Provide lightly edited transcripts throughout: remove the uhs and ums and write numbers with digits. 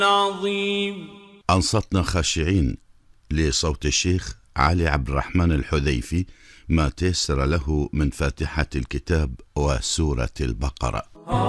عظيم. أنصتنا خاشعين لصوت الشيخ علي عبد الرحمن الحذيفي ما تيسر له من فاتحة الكتاب وسورة البقرة.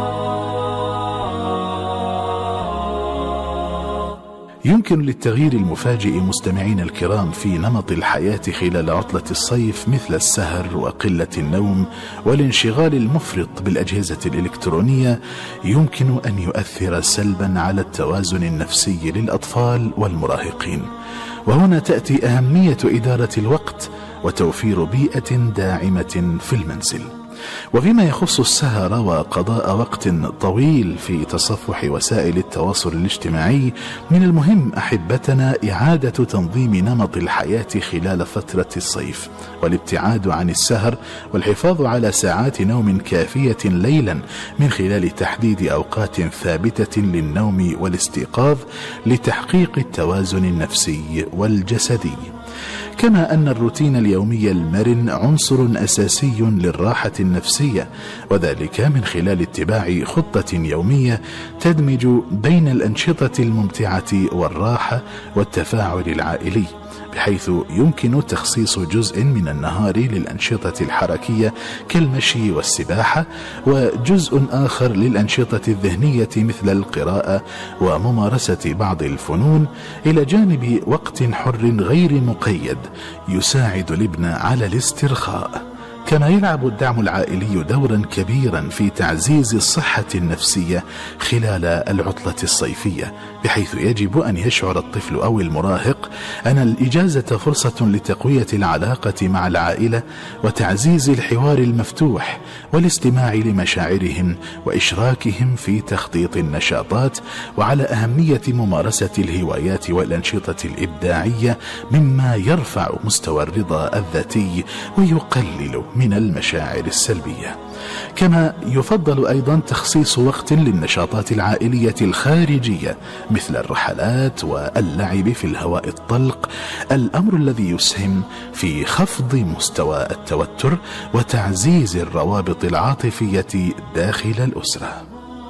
يمكن للتغيير المفاجئ مستمعين الكرام في نمط الحياة خلال عطلة الصيف مثل السهر وقلة النوم والانشغال المفرط بالأجهزة الإلكترونية، يمكن أن يؤثر سلبا على التوازن النفسي للأطفال والمراهقين. وهنا تأتي أهمية إدارة الوقت وتوفير بيئة داعمة في المنزل. وفيما يخص السهر وقضاء وقت طويل في تصفح وسائل التواصل الاجتماعي، من المهم أحبتنا إعادة تنظيم نمط الحياة خلال فترة الصيف، والابتعاد عن السهر والحفاظ على ساعات نوم كافية ليلا من خلال تحديد أوقات ثابتة للنوم والاستيقاظ لتحقيق التوازن النفسي والجسدي. كما أن الروتين اليومي المرن عنصر أساسي للراحة النفسية، وذلك من خلال اتباع خطة يومية تدمج بين الأنشطة الممتعة والراحة والتفاعل العائلي، بحيث يمكن تخصيص جزء من النهار للأنشطة الحركية كالمشي والسباحة، وجزء آخر للأنشطة الذهنية مثل القراءة وممارسة بعض الفنون، إلى جانب وقت حر غير مقيد يساعد الابن على الاسترخاء. كما يلعب الدعم العائلي دورا كبيرا في تعزيز الصحة النفسية خلال العطلة الصيفية، بحيث يجب أن يشعر الطفل أو المراهق أن الإجازة فرصة لتقوية العلاقة مع العائلة وتعزيز الحوار المفتوح والاستماع لمشاعرهم وإشراكهم في تخطيط النشاطات، وعلى أهمية ممارسة الهوايات والأنشطة الإبداعية مما يرفع مستوى الرضا الذاتي ويقلل من المشاعر السلبية. كما يفضل أيضا تخصيص وقت للنشاطات العائلية الخارجية مثل الرحلات واللعب في الهواء الطلق، الأمر الذي يسهم في خفض مستوى التوتر وتعزيز الروابط العاطفية داخل الأسرة.